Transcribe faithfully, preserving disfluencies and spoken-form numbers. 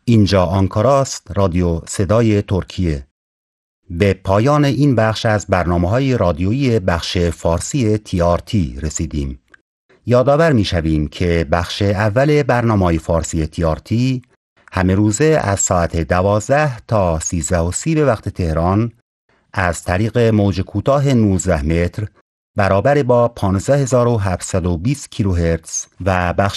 اینجا آنکارا است، رادیو صدای ترکیه. به پایان این بخش از برنامه‌های رادیویی بخش فارسی تی آر تی رسیدیم. یادآور می‌شویم که بخش اول برنامه‌های فارسی تی آر تی همه روزه از ساعت دوازده تا سیزده و سی به وقت تهران از طریق موج کوتاه نوزده متر برابر با پانزده هزار و هفتصد و بیست کیلوهرتز و بخش